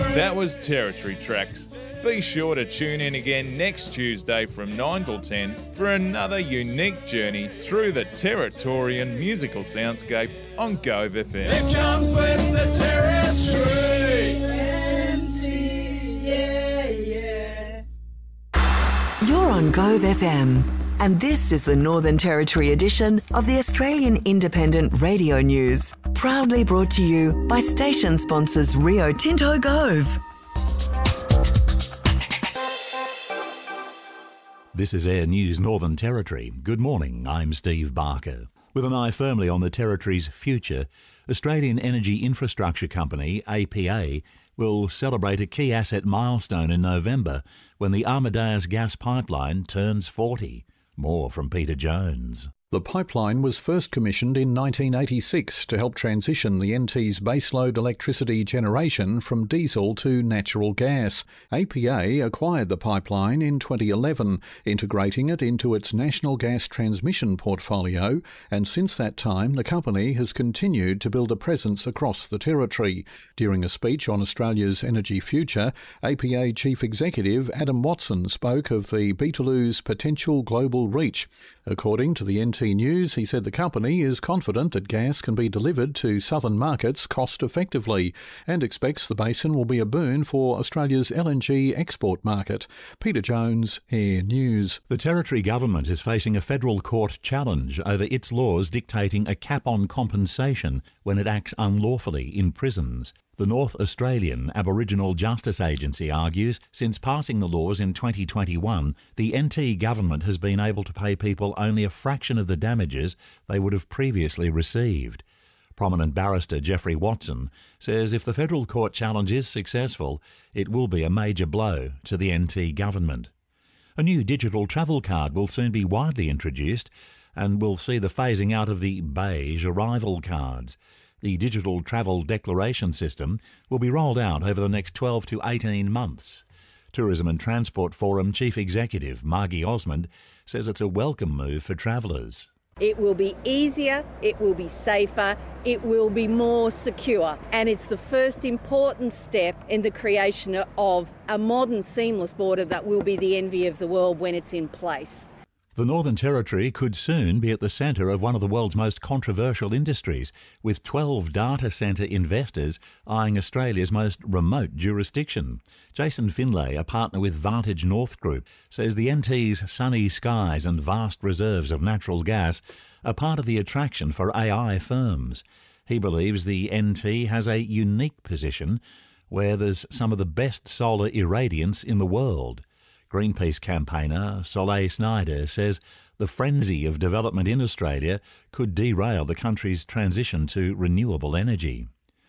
That was Territory Tracks. Be sure to tune in again next Tuesday from 9 till 10 for another unique journey through the Territorian musical soundscape on Gove FM. It comes with the Territory. You're on Gove FM, and this is the Northern Territory edition of the Australian Independent Radio News, proudly brought to you by station sponsors Rio Tinto Gove. This is Air News Northern Territory. Good morning, I'm Steve Barker. With an eye firmly on the Territory's future, Australian Energy Infrastructure Company, APA, will celebrate a key asset milestone in November when the Amadeus gas pipeline turns 40. More from Peter Jones. The pipeline was first commissioned in 1986 to help transition the NT's baseload electricity generation from diesel to natural gas. APA acquired the pipeline in 2011, integrating it into its national gas transmission portfolio, and since that time the company has continued to build a presence across the territory. During a speech on Australia's energy future, APA Chief Executive Adam Watson spoke of the Beetaloo's potential global reach. According to the NT News, he said the company is confident that gas can be delivered to southern markets cost-effectively and expects the basin will be a boon for Australia's LNG export market. Peter Jones, Air News. The Territory Government is facing a federal court challenge over its laws dictating a cap on compensation when it acts unlawfully in prisons. The North Australian Aboriginal Justice Agency argues since passing the laws in 2021, the NT government has been able to pay people only a fraction of the damages they would have previously received. Prominent barrister Geoffrey Watson says if the federal court challenge is successful, it will be a major blow to the NT government. A new digital travel card will soon be widely introduced and will see the phasing out of the beige arrival cards. The digital travel declaration system will be rolled out over the next 12 to 18 months. Tourism and Transport Forum Chief Executive Margie Osmond says it's a welcome move for travellers. It will be easier, it will be safer, it will be more secure, and it's the first important step in the creation of a modern seamless border that will be the envy of the world when it's in place. The Northern Territory could soon be at the centre of one of the world's most controversial industries, with 12 data centre investors eyeing Australia's most remote jurisdiction. Jason Finlay, a partner with Vantage North Group, says the NT's sunny skies and vast reserves of natural gas are part of the attraction for AI firms. He believes the NT has a unique position where there's some of the best solar irradiance in the world. Greenpeace campaigner Soleil Snyder says the frenzy of development in Australia could derail the country's transition to renewable energy.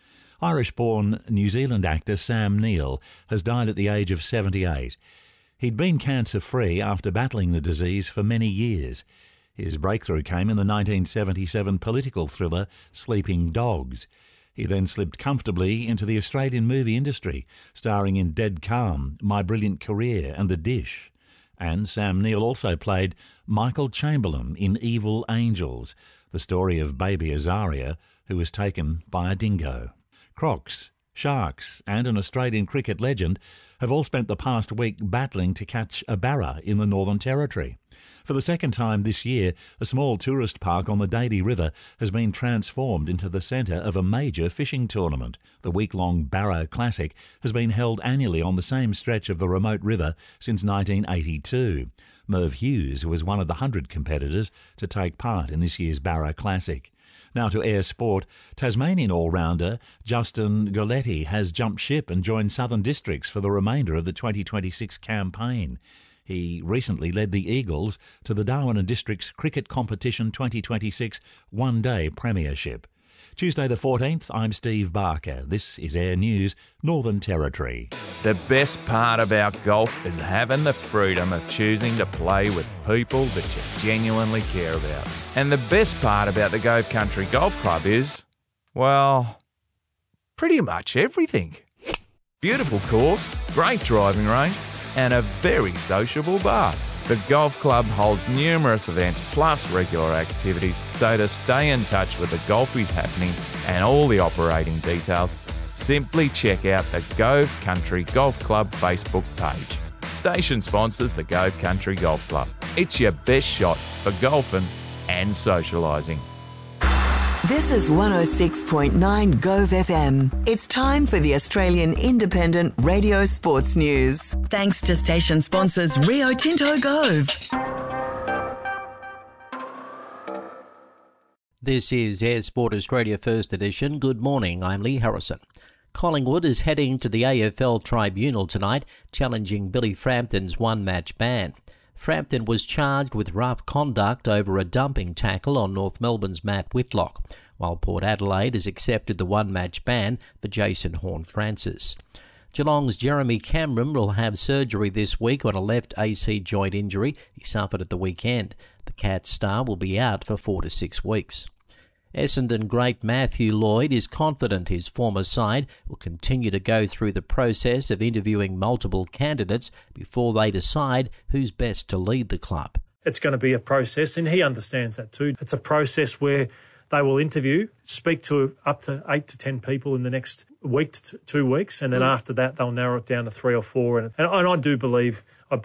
Irish-born New Zealand actor Sam Neill has died at the age of 78. He'd been cancer-free after battling the disease for many years. His breakthrough came in the 1977 political thriller Sleeping Dogs. He then slipped comfortably into the Australian movie industry, starring in Dead Calm, My Brilliant Career and The Dish. And Sam Neill also played Michael Chamberlain in Evil Angels, the story of baby Azaria, who was taken by a dingo. Crocs, Sharks and an Australian cricket legend have all spent the past week battling to catch a barra in the Northern Territory. For the second time this year, a small tourist park on the Daly River has been transformed into the centre of a major fishing tournament. The week-long Barra Classic has been held annually on the same stretch of the remote river since 1982. Merv Hughes was one of the 100 competitors to take part in this year's Barra Classic. Now to air sport. Tasmanian all-rounder Justin Goletti has jumped ship and joined Southern Districts for the remainder of the 2026 campaign. He recently led the Eagles to the Darwin and Districts Cricket Competition 2026 one-day premiership. Tuesday the 14th, I'm Steve Barker. This is Air News, Northern Territory. The best part about golf is having the freedom of choosing to play with people that you genuinely care about. And the best part about the Gove Country Golf Club is, well, pretty much everything. Beautiful course, great driving range, and a very sociable bar. The golf club holds numerous events plus regular activities, so to stay in touch with the golfies happenings and all the operating details, Simply check out the Gove Country Golf Club Facebook page. Station sponsors the Gove Country Golf Club. It's your best shot for golfing and socialising. This is 106.9 Gove FM. It's time for the Australian Independent Radio Sports News. Thanks to station sponsors Rio Tinto Gove. This is Air Sport Australia First Edition. Good morning, I'm Lee Harrison. Collingwood is heading to the AFL Tribunal tonight, challenging Billy Frampton's one-match ban. Frampton was charged with rough conduct over a dumping tackle on North Melbourne's Matt Whitlock, while Port Adelaide has accepted the one-match ban for Jason Horne-Francis. Geelong's Jeremy Cameron will have surgery this week on a left AC joint injury he suffered at the weekend. The Cats star will be out for 4 to 6 weeks. Essendon great Matthew Lloyd is confident his former side will continue to go through the process of interviewing multiple candidates before they decide who's best to lead the club. It's going to be a process, and he understands that too. It's a process where they will interview, speak to up to 8 to 10 people in the next week to 2 weeks, and then after that they'll narrow it down to 3 or 4. And I do believe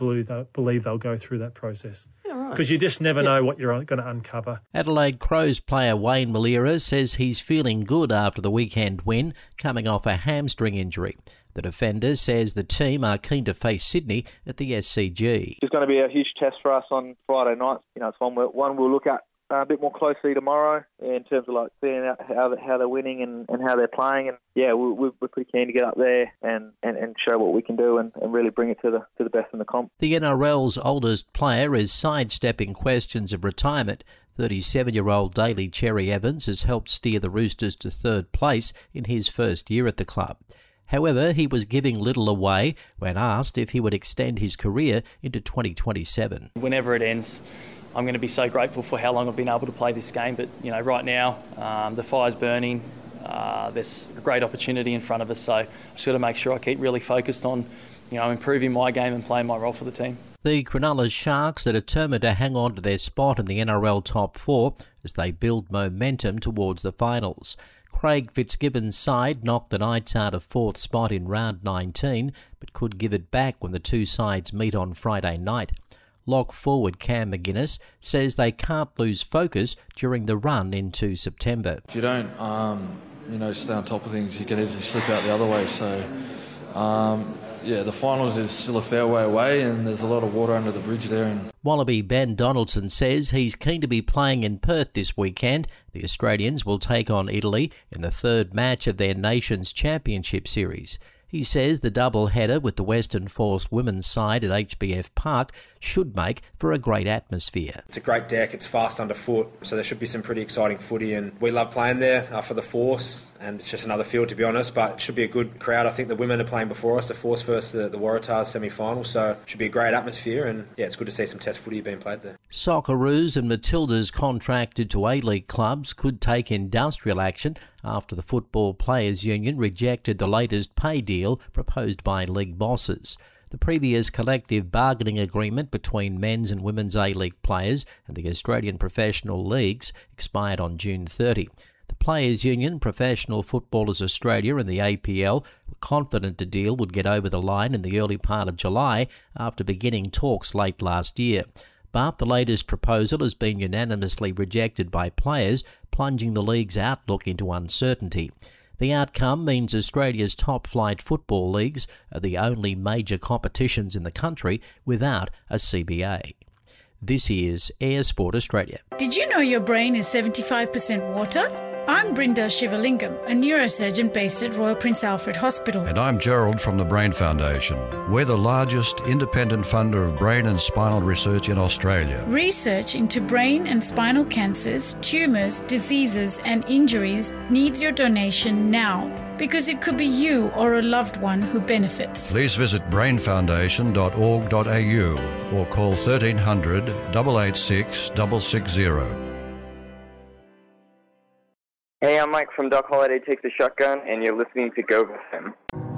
they'll go through that process. Because you just never know what you're going to uncover. Adelaide Crows player Wayne Malira says he's feeling good after the weekend win, coming off a hamstring injury. The defender says the team are keen to face Sydney at the SCG. It's going to be a huge test for us on Friday night. It's one we'll look at a bit more closely tomorrow in terms of seeing how they're winning and how they're playing. And yeah, we're pretty keen to get up there and show what we can do and really bring it to the best in the comp. The NRL's oldest player is sidestepping questions of retirement. 37-year-old Daly Cherry Evans has helped steer the Roosters to third place in his first year at the club. However, he was giving little away when asked if he would extend his career into 2027. Whenever it ends, I'm going to be so grateful for how long I've been able to play this game. But, right now, the fire's burning. There's a great opportunity in front of us. So I've just got to make sure I keep really focused on, improving my game and playing my role for the team. The Cronulla Sharks are determined to hang on to their spot in the NRL top 4 as they build momentum towards the finals. Craig Fitzgibbon's side knocked the Knights out of 4th spot in round 19, but could give it back when the two sides meet on Friday night. Lock forward Cam McGuinness says they can't lose focus during the run into September. If you don't, stay on top of things, you can easily slip out the other way. So, the finals is still a fair way away and there's a lot of water under the bridge there. Wallaby Ben Donaldson says he's keen to be playing in Perth this weekend. The Australians will take on Italy in the third match of their Nations Championship series. He says the double-header with the Western Force women's side at HBF Park should make for a great atmosphere. It's a great deck, it's fast underfoot, so there should be some pretty exciting footy, and we love playing there for the Force, and it's just another field to be honest, but it should be a good crowd. I think the women are playing before us, the Force versus the Waratahs semi-final, so it should be a great atmosphere, and it's good to see some test footy being played there. Socceroos and Matildas contracted to A-League clubs could take industrial action after the Football Players Union rejected the latest pay deal proposed by league bosses. The previous collective bargaining agreement between men's and women's A-League players and the Australian professional leagues expired on June 30. The Players Union, Professional Footballers Australia and the APL were confident the deal would get over the line in the early part of July after beginning talks late last year. But the latest proposal has been unanimously rejected by players, plunging the league's outlook into uncertainty. The outcome means Australia's top-flight football leagues are the only major competitions in the country without a CBA. This is Air Sport Australia. Did you know your brain is 75% water? I'm Brinda Shivalingam, a neurosurgeon based at Royal Prince Alfred Hospital. And I'm Gerald from the Brain Foundation. We're the largest independent funder of brain and spinal research in Australia. Research into brain and spinal cancers, tumours, diseases and injuries needs your donation now, because it could be you or a loved one who benefits. Please visit brainfoundation.org.au or call 1300 886 660. Hey, I'm Mike from Doc Holiday Takes a Shotgun, and you're listening to Gove FM.